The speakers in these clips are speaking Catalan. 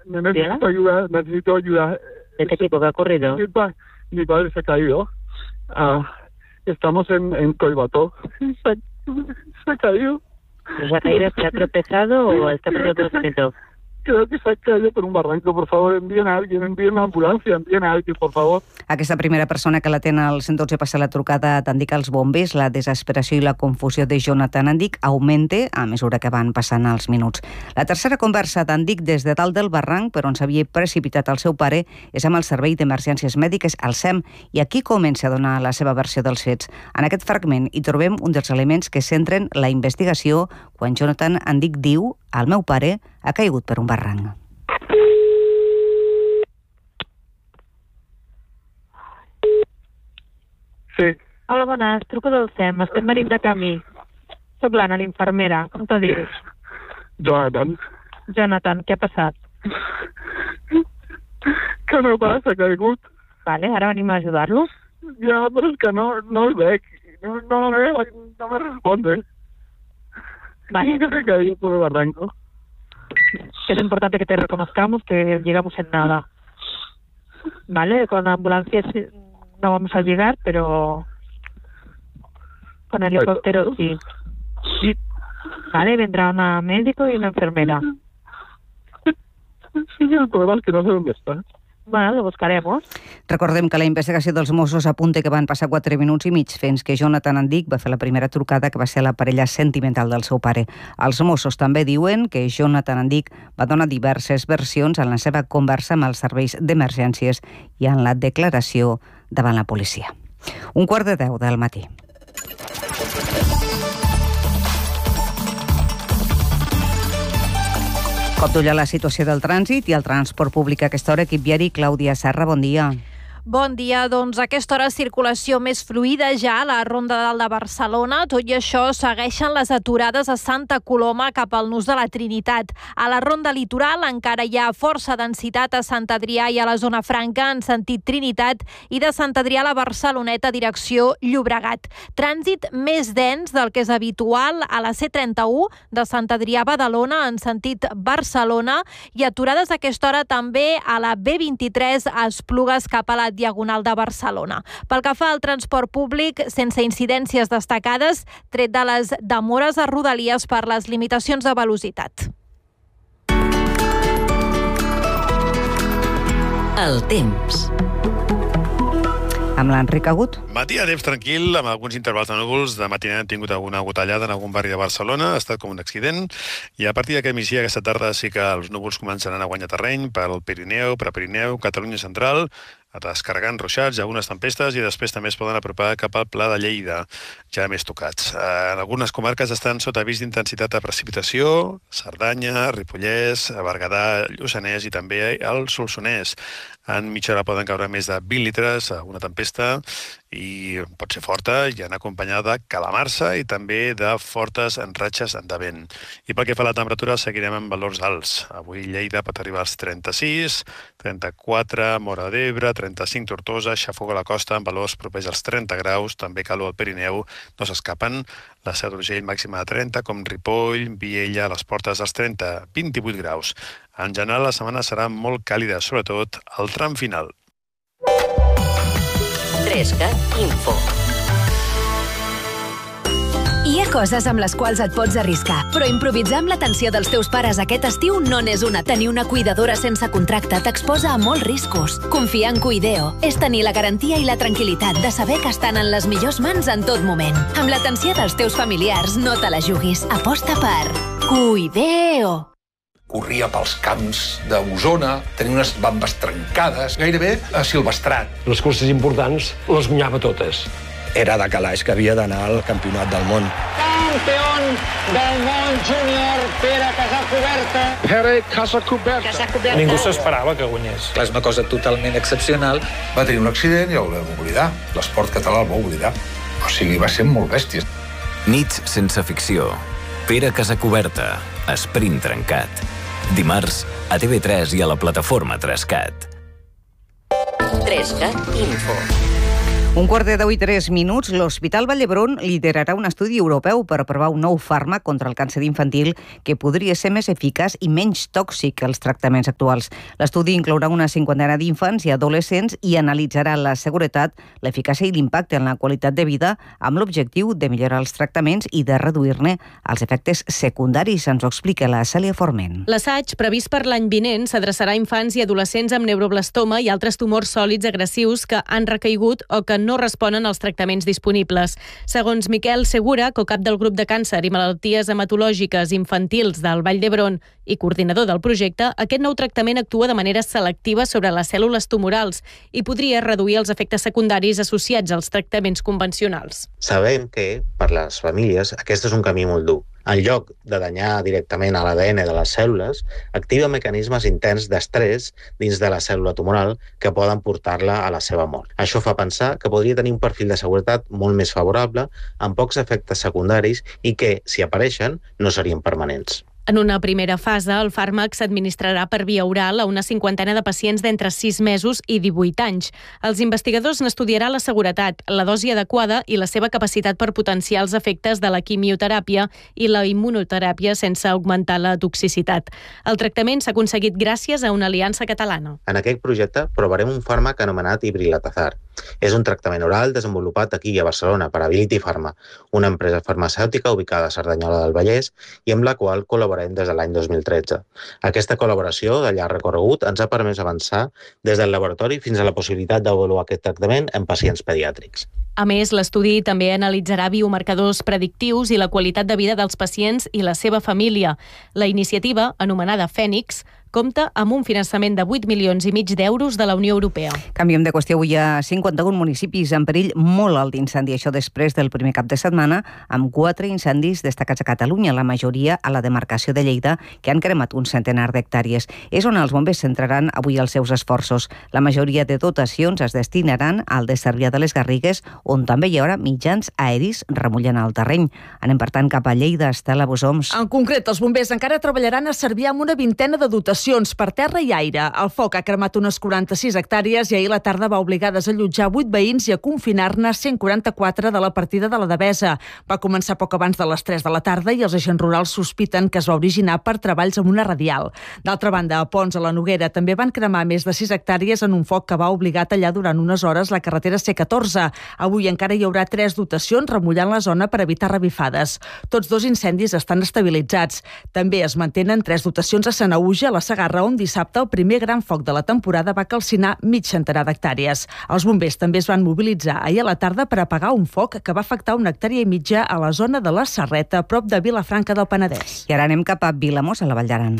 necesito ayuda. ¿De qué tipo? ¿Qué ha ocurrido? Mi padre se ha caído. Estamos en Collbató. Se ha caído. ¿Se ha caído, se ha tropezado o está perdiendo conocimiento? Creo que se ha caído por un barranco. Por favor, envíen a alguien, envíen una ambulància, envíen a alguien, por favor. Aquesta primera persona que l'atén al 112 passa la trucada t'indica als bombers. La desesperació i la confusió de Jonathan Andic augmenta a mesura que van passant els minuts. La tercera conversa d'Andic des de dalt del barranc, per on s'havia precipitat el seu pare, és amb el Servei d'Emergències Mèdiques, el SEM, i aquí comença a donar la seva versió dels fets. En aquest fragment hi trobem un dels elements que centren la investigació quan Jonathan Andic diu: el meu pare ha caigut per un barranc. Sí. Hola, bones. Truco del SEM. Estem venint de camí. Soc l'Anna, l'infermera. Com te dius? Jonathan, què ha passat? Que el meu pare s'ha caigut. Vale, ara venim a ajudar-lo. Ja, però és que no el veig. No me responde. Vale. Que se ha caído por el barranco. Es importante que te reconozcamos, que llegamos en nada. Vale, con ambulancias no vamos a llegar, pero con helicóptero sí. Vale, vendrá un médico y una enfermera. Sí, el problema es que no sé dónde está. Bueno, lo buscaremos. Recordem que la investigació dels Mossos apunta que van passar 4 minuts i mig fins que Jonathan Andic va fer la primera trucada, que va ser la parella sentimental del seu pare. Els Mossos també diuen que Jonathan Andic va donar diverses versions en la seva conversa amb els serveis d'emergències i en la declaració davant la policia. 9:45 del matí. Cop d'ull a la situació del trànsit i el transport públic a aquesta hora. Equip viari, Clàudia Serra, bon dia. Bon dia, doncs a aquesta hora circulació més fluida ja a la Ronda Dalt de Barcelona. Tot i això, segueixen les aturades a Santa Coloma cap al nus de la Trinitat. A la Ronda Litoral encara hi ha força densitat a Sant Adrià i a la Zona Franca en sentit Trinitat i de Sant Adrià a la Barceloneta direcció Llobregat. Trànsit més dens del que és habitual a la C31 de Sant Adrià a Badalona en sentit Barcelona i aturades a aquesta hora també a la B23 a Esplugues cap a la Diagonal de Barcelona. Pel que fa al transport públic, sense incidències destacades, tret de les demores a Rodalies per les limitacions de velocitat. El temps. Amb l'Enric Agut. Matí de temps tranquil, amb alguns intervals de núvols. De matinada hem tingut alguna gotellada en algun barri de Barcelona, ha estat com un accident, i a partir d'aquest migdia, aquesta tarda, sí que els núvols començaran a guanyar terreny pel Pirineu, Prepirineu, Catalunya Central, descarregant ruixats, algunes tempestes, i després també es poden apropar cap al Pla de Lleida, ja més tocats. En algunes comarques estan sota avís d'intensitat de precipitació: Cerdanya, Ripollès, Berguedà, Lluçanès i també el Solsonès. En mitja hora poden caure més de 20 litres, una tempesta, i pot ser forta i anar acompanyada de calamarsa i també de fortes ratxes de vent. I pel que fa a la temperatura, seguirem amb valors alts. Avui Lleida pot arribar als 36, 34 Móra d'Ebre, 35 Tortosa, Xafogor a la costa amb valors propers als 30 graus, també calor al Pirineu, no s'escapen. La Seu d'Urgell màxima de 30, com Ripoll, Viella, a les portes dels 30, 28 graus. En general, la setmana serà molt càlida, sobretot al tram final. 3CAT Info. Hi ha coses amb les quals et pots arriscar, però improvisar amb l'atenció dels teus pares aquest estiu no n'és una. Tenir una cuidadora sense contracte t'exposa a molts riscos. Confiar en Cuideo és tenir la garantia i la tranquil·litat de saber que estan en les millors mans en tot moment. Amb l'atenció dels teus familiars no te la juguis. Aposta per Cuideo. Corria pels camps d'Osona, tenia unes bambes trencades, gairebé asilvestrat. Les curses importants les guanyava totes. Era de calaix que havia d'anar al campionat del món. Campió del món júnior, Pere Casacuberta. Pere Casacuberta. Ningú s'esperava que guanyés. És una cosa totalment excepcional. Va tenir un accident i el vam oblidar. L'esport català el va oblidar. O sigui, va ser molt bèstia. Nits sense ficció. Pere Casacuberta. Esprint trencat. Dimarts a TV3 i a la plataforma 3CAT. 3CAT Info. 1:10:03. L'Hospital Vall d'Hebron liderarà un estudi europeu per provar un nou fàrmac contra el càncer infantil que podria ser més eficaç i menys tòxic que els tractaments actuals. L'estudi inclourà una 50 d'infants i adolescents i analitzarà la seguretat, l'eficàcia i l'impacte en la qualitat de vida amb l'objectiu de millorar els tractaments i de reduir-ne els efectes secundaris. Ens ho explica la Cèlia Forment. L'assaig, previst per l'any vinent, s'adreçarà a infants i adolescents amb neuroblastoma i altres tumors sòlids agressius que han recaigut o que no responen als tractaments disponibles. Segons Miquel Segura, co-cap del grup de càncer i malalties hematològiques infantils del Vall d'Hebron i coordinador del projecte, aquest nou tractament actua de manera selectiva sobre les cèl·lules tumorals i podria reduir els efectes secundaris associats als tractaments convencionals. Sabem que, per les famílies, aquest és un camí molt dur. En lloc de danyar directament a l'ADN de les cèl·lules, activa mecanismes interns d'estrès dins de la cèl·lula tumoral que poden portar-la a la seva mort. Això fa pensar que podria tenir un perfil de seguretat molt més favorable, amb pocs efectes secundaris i que, si apareixen, no serien permanents. En una primera fase, el fàrmac s'administrarà per via oral a una 50 de pacients d'entre 6 mesos i 18 anys. Els investigadors n'estudiaran la seguretat, la dosi adequada i la seva capacitat per potenciar els efectes de la quimioteràpia i la immunoteràpia sense augmentar la toxicitat. El tractament s'ha aconseguit gràcies a una aliança catalana. En aquest projecte provarem un fàrmac anomenat Ibrilatazar. És un tractament oral desenvolupat aquí a Barcelona per Ability Pharma, una empresa farmacèutica ubicada a Cerdanyola del Vallès i amb la qual col·laborem des de l'any 2013. Aquesta col·laboració de llarg recorregut ens ha permès avançar des del laboratori fins a la possibilitat d'avaluar aquest tractament en pacients pediàtrics. A més, l'estudi també analitzarà biomarcadors predictius i la qualitat de vida dels pacients i la seva família. La iniciativa, anomenada Fènix, compta amb un finançament de 8,5 milions d'euros de la Unió Europea. Canviem de qüestió. Avui hi ha 51 municipis en perill molt alt d'incendi. Això després del primer cap de setmana, amb 4 incendis destacats a Catalunya, la majoria a la demarcació de Lleida, que han cremat un centenar d'hectàrees. És on els bombers centraran avui els seus esforços. La majoria de dotacions es destinaran al de Cervià de les Garrigues, on també hi haurà mitjans aeris remullant el terreny. Anem, per tant, cap a Lleida. Estela Bosoms. En concret, els bombers encara treballaran a Cervià amb una vintena de dotacions per terra i aire. El foc ha cremat unes 46 hectàrees i ahir la tarda va obligar a desallotjar 8 veïns i a confinar-ne 144 de la partida de la Devesa. Va començar poc abans de les 3 de la tarda i els agents rurals sospiten que es va originar per treballs amb una radial. D'altra banda, a Pons, a la Noguera, també van cremar més de 6 hectàrees en un foc que va obligar a tallar durant unes hores la carretera C14. Avui encara hi haurà 3 dotacions remullant la zona per evitar revifades. Tots 2 incendis estan estabilitzats. També es mantenen 3 dotacions a Sanaüja, a la Segarra, on dissabte el primer gran foc de la temporada va calcinar mig centenar d'hectàrees. Els bombers també es van mobilitzar ahir a la tarda per apagar un foc que va afectar 1,5 hectàrees a la zona de la Serreta, prop de Vilafranca del Penedès. I ara anem cap a Vilamós, a la Vall d'Aran.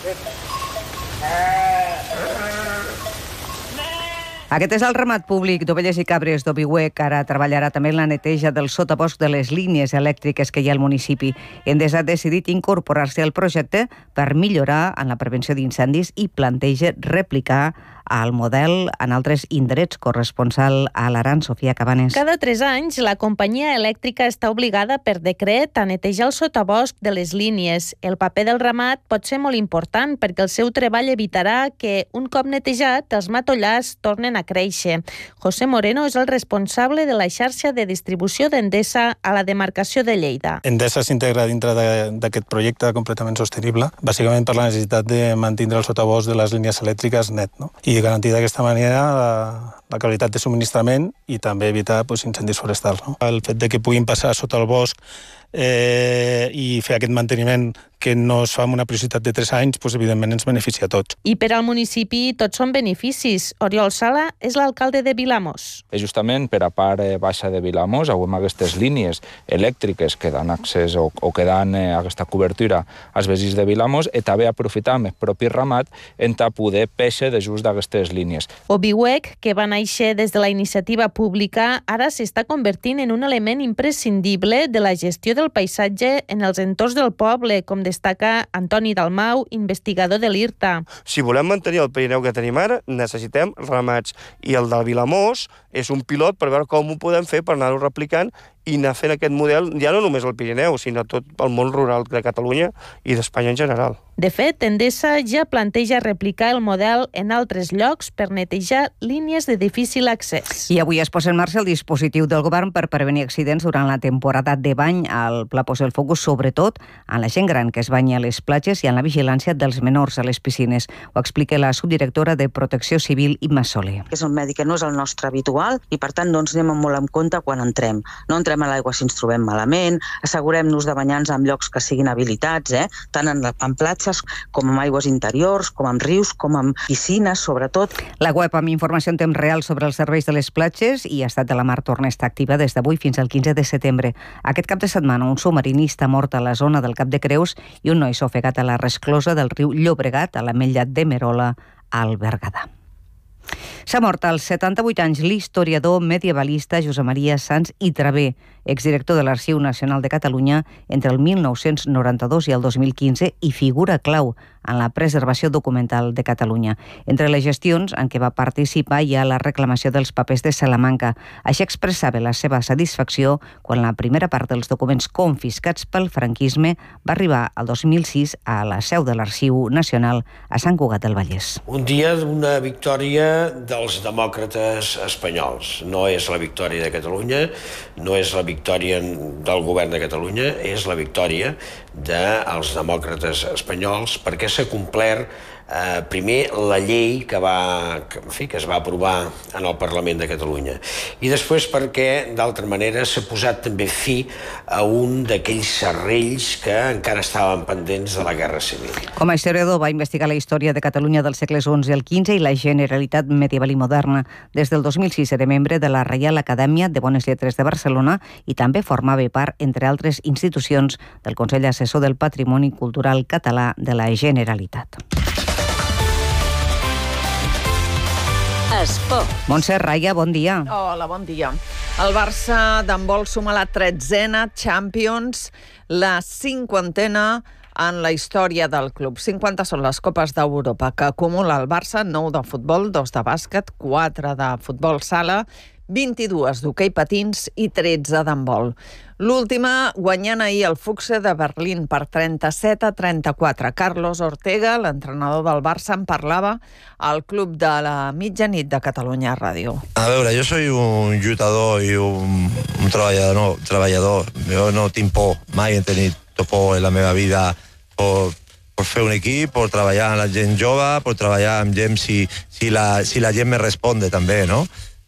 Aquest és el ramat públic d'ovelles i cabres d'Obihuec, que ara treballarà també en la neteja del sotabosc de les línies elèctriques que hi ha al municipi. Endesa ha decidit incorporar-se al projecte per millorar en la prevenció d'incendis i planteja replicar el model en altres indrets. Corresponsal a l'Aran, Sofia Cabanes. Cada 3 anys, la companyia elèctrica està obligada per decret a netejar el sotabosc de les línies. El paper del ramat pot ser molt important perquè el seu treball evitarà que, un cop netejat, els matollars tornen a créixer. José Moreno és el responsable de la xarxa de distribució d'Endesa a la demarcació de Lleida. Endesa s'integra dintre d'aquest projecte completament sostenible, bàsicament per la necessitat de mantenir el sotabosc de les línies elèctriques net, no? I garantir d'aquesta manera la qualitat de subministrament i també evitar incendis forestals. No? El fet de que puguin passar sota el bosc i fer aquest manteniment que no es fa amb una periodicitat de 3 anys, evidentment ens beneficia a tots. I per al municipi tots són beneficis. Oriol Sala és l'alcalde de Vilamós. Justament per a part baixa de Vilamós, amb aquestes línies elèctriques que dan accés o que dan aquesta cobertura als veïns de Vilamós i també aprofitar amb el propi ramat en poder pèixer de just d'aquestes línies. Obihuec, que va néixer des de la iniciativa pública, ara s'està convertint en un element imprescindible de la gestió del paisatge en els entorns del poble, com destaca Antoni Dalmau, investigador de l'IRTA. Si volem mantenir el Pirineu que tenim ara, necessitem ramats. I el del Vilamós és un pilot per veure com ho podem fer per anar-ho replicant i anar fent aquest model, ja no només al Pirineu, sinó tot el món rural de Catalunya i d'Espanya en general. De fet, Endesa ja planteja replicar el model en altres llocs per netejar línies de difícil accés. I avui es posa en marxa el dispositiu del govern per prevenir accidents durant la temporada de bany. El pla posa el focus sobretot en la gent gran que es banya a les platges i en la vigilància dels menors a les piscines. Ho explica la subdirectora de Protecció Civil, Imma Soler. És un medi que no és el nostre habitual i, per tant, doncs anem molt en compte quan entrem. No entrem a l'aigua si ens trobem malament, assegurem-nos de banyar-nos en llocs que siguin habilitats, tant en platges com en aigües interiors, com en rius, com en piscines, sobretot. La web amb informació en temps real sobre els serveis de les platges i Estat de la Mar torna a estar activa des d'avui fins al 15 de setembre. Aquest cap de setmana, un submarinista mort a la zona del Cap de Creus i un noi s'ha ofegat a la resclosa del riu Llobregat, a l'Ametlla de Merola, al Berguedà. S'ha mort als 78 anys l'historiador medievalista Josep Maria Sans i Travé, exdirector de l'Arxiu Nacional de Catalunya entre el 1992 i el 2015 i figura clau en la preservació documental de Catalunya. Entre les gestions en què va participar hi ha la reclamació dels papers de Salamanca. Així expressava la seva satisfacció quan la primera part dels documents confiscats pel franquisme va arribar al 2006 a la seu de l'Arxiu Nacional a Sant Cugat del Vallès. Un dia d'una victòria dels demòcrates espanyols. No és la victòria de Catalunya, no és la victòria del govern de Catalunya, és la victòria dels demòcrates espanyols perquè s'ha complert primer la llei que es va aprovar en el Parlament de Catalunya i després perquè, d'altra manera, s'ha posat també fi a un d'aquells serrells que encara estaven pendents de la Guerra Civil. Com a historiador va investigar la història de Catalunya dels segles XI al XV i la Generalitat medieval i moderna. Des del 2006 era membre de la Reial Acadèmia de Bones Lletres de Barcelona i també formava part, entre altres institucions, del Consell Assessor del Patrimoni Cultural Català de la Generalitat. Esport. Montse Raya, bon dia. Hola, bon dia. El Barça d'handbol suma la 13a Champions, la 50a en la història del club. 50 són les Copes d'Europa que acumula el Barça, 9 de futbol, 2 de bàsquet, 4 de futbol sala, 22 d'hoquei patins i 13 d'handbol. L'última guanyant ahir el Füchse de Berlín per 37-34. Carlos Ortega, l'entrenador del Barça, en parlava al Club de la Mitjanit de Catalunya Ràdio. A veure, jo soy un lluitador i un treballador. Jo no tinc por, mai he tenit por en la meva vida por fer un equip, por treballar amb la gent jove, por treballar amb gent si la gent me responde també, no?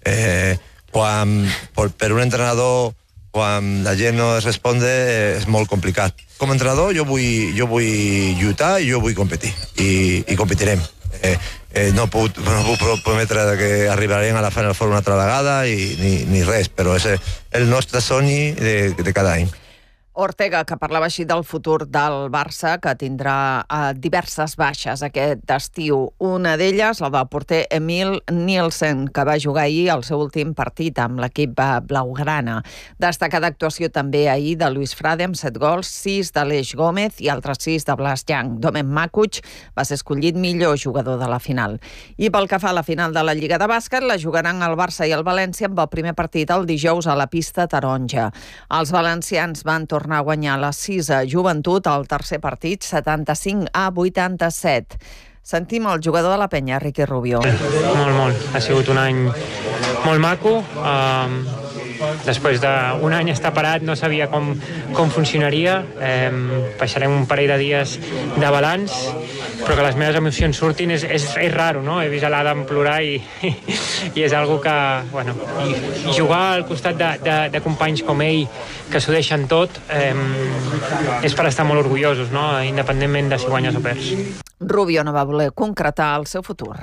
Per un entrenador, quan la gent no es responde, és molt complicat. Com a entrenador jo vull lluitar i jo vull competir, i competirem. No puc prometre que arribarem a la Final Four una altra vegada ni res, però és el nostre somni de cada any. Ortega, que parlava així del futur del Barça, que tindrà diverses baixes aquest estiu. Una d'elles, la del porter Emil Nielsen, que va jugar ahir el seu últim partit amb l'equip blaugrana. Destacada actuació també ahir de Luis Frade amb 7 gols, 6 d'Aleix Gómez i altres 6 de Blas Young. Domen Makuch va ser escollit millor jugador de la final. I pel que fa a la final de la Lliga de Bàsquet, la jugaran el Barça i el València amb el primer partit el dijous a la pista taronja. Els valencians van tornar a guanyar la 6a Joventut al tercer partit, 75-87. Sentim el jugador de la Penya, Ricky Rubio. Molt. Ha sigut un any molt maco. Després d'un any estar parat no sabia com funcionaria. Passarem un parell de dies de balanç, però que les meves emocions surtin és raro, no? He vist l'Adam plorar i és algo que, bueno, i jugar al costat de companys com ell que s'ho deixen tot és per estar molt orgullosos, no? Independentment de si guanyes o perds. Rubio no va voler concretar el seu futur.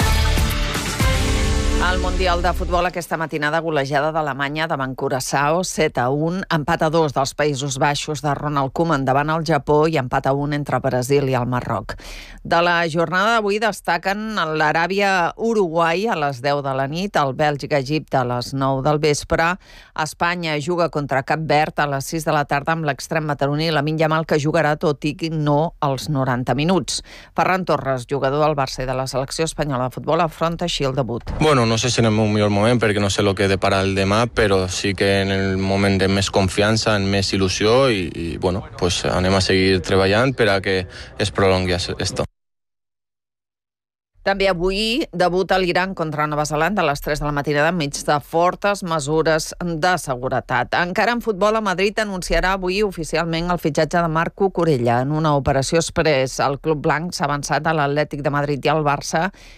Al Mundial de Futbol aquesta matinada golejada d'Alemanya davant Curaçao, 7-1, empat a 2 dels Països Baixos de Ronald Koeman davant el Japó i empat a 1 entre Brasil i el Marroc. De la jornada d'avui destaquen l'Aràbia-Uruguai a les 10 de la nit, el Bèlgica-Egipte a les 9 del vespre, Espanya juga contra Cap Verd a les 6 de la tarda amb l'extrem mataroní Lamine Yamal, que jugarà tot i no als 90 minuts. Ferran Torres, jugador del Barça i de la selecció espanyola de futbol, afronta així el debut. Bueno, no sé si en el meu millor moment, perquè no sé el que depara el demà, però sí que en el moment de més confiança, en més il·lusió i bueno, pues anem a seguir treballant per a que es prolongui esto. També avui debuta l'Iran contra Nova Zelanda a les 3 de la matinada enmig de fortes mesures de seguretat. Encara en futbol, a Madrid anunciarà avui oficialment el fitxatge de Marc Cucurella en una operació express. El club blanc s'ha avançat a l'Atlètic de Madrid i al Barça